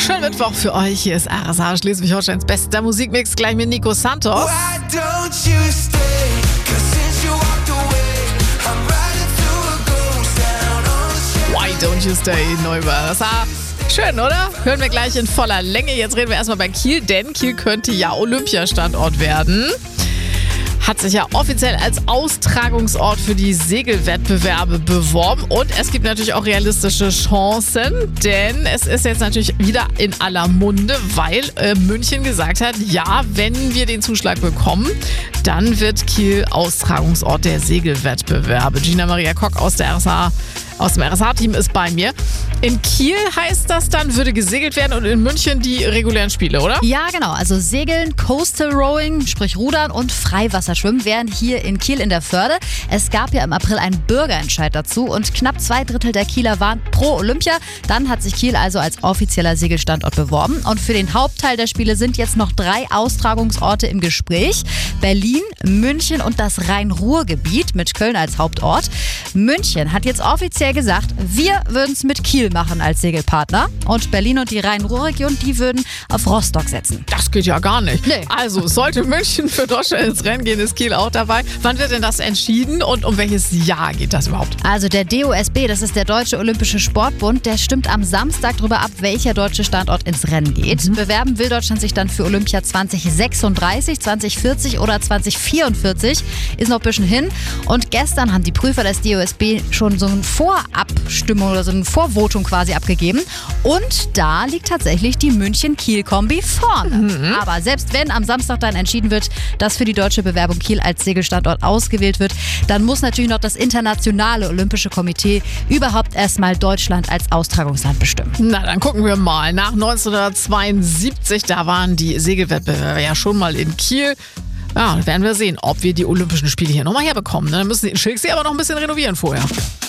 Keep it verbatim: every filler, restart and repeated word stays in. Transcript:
Schönen Mittwoch für euch. Hier ist R S H, Schleswig-Holsteins bester Musikmix, gleich mit Nico Santos. Why don't you stay? 'Cause since you walked away, I'm riding through a ghost town on the Why don't you stay? Neubauer. Das war schön, oder? Hören wir gleich in voller Länge. Jetzt reden wir erstmal bei Kiel, denn Kiel könnte ja Olympiastandort werden. Hat sich ja offiziell als Austragungsort für die Segelwettbewerbe beworben. Und es gibt natürlich auch realistische Chancen, denn es ist jetzt natürlich wieder in aller Munde, weil äh, München gesagt hat, ja, wenn wir den Zuschlag bekommen, dann wird Kiel Austragungsort der Segelwettbewerbe. Gina Maria Kock aus der R S H, aus dem R S H-Team ist bei mir. In Kiel heißt das dann, würde gesegelt werden und in München die regulären Spiele, oder? Ja, genau. Also Segeln, Coastal Rowing, sprich Rudern und Freiwasserschwimmen wären hier in Kiel in der Förde. Es gab ja im April einen Bürgerentscheid dazu und knapp zwei Drittel der Kieler waren pro Olympia. Dann hat sich Kiel also als offizieller Segelstandort beworben. Und für den Hauptteil der Spiele sind jetzt noch drei Austragungsorte im Gespräch. Berlin, München und das Rhein-Ruhr-Gebiet mit Köln als Hauptort. München hat jetzt offiziell gesagt, wir würden es mit Kiel machen als Segelpartner. Und Berlin und die Rhein-Ruhr-Region, die würden auf Rostock setzen. Das geht ja gar nicht. Nee. Also, sollte München für Deutschland ins Rennen gehen, ist Kiel auch dabei. Wann wird denn das entschieden und um welches Jahr geht das überhaupt? Also der D O S B, das ist der Deutsche Olympische Sportbund, der stimmt am Samstag darüber ab, welcher deutsche Standort ins Rennen geht. Mhm. Bewerben will Deutschland sich dann für Olympia zwanzig sechsunddreißig, zwanzig vierzig oder zwanzig vierundvierzig. Ist noch ein bisschen hin. Und gestern haben die Prüfer des D O S B schon so eine Vorabstimmung oder so eine Vorvotung quasi abgegeben. Und da liegt tatsächlich die München-Kiel-Kombi vorne. Mhm. Aber selbst wenn am Samstag dann entschieden wird, dass für die deutsche Bewerbung Kiel als Segelstandort ausgewählt wird, dann muss natürlich noch das internationale Olympische Komitee überhaupt erstmal Deutschland als Austragungsland bestimmen. Na, dann gucken wir mal. Nach neunzehnhundertzweiundsiebzig, da waren die Segelwettbewerbe ja schon mal in Kiel. Ja, werden wir sehen, ob wir die Olympischen Spiele hier nochmal herbekommen. Dann müssen sie in Schilksee aber noch ein bisschen renovieren vorher.